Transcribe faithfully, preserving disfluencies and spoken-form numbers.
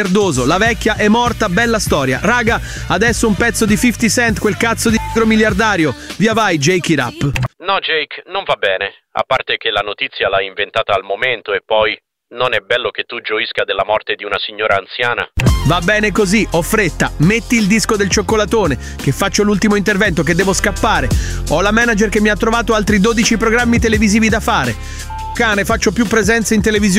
merdoso. La vecchia è morta, bella storia. Raga, adesso un pezzo di fifty cent, quel cazzo di miliardario. Via vai, Jake it up. No, Jake, non va bene. A parte che la notizia l'hai inventata al momento e poi non è bello che tu gioisca della morte di una signora anziana. Va bene così, ho fretta. Metti il disco del cioccolatone, che faccio l'ultimo intervento, che devo scappare. Ho la manager che mi ha trovato altri dodici programmi televisivi da fare. Cane, faccio più presenze in televisione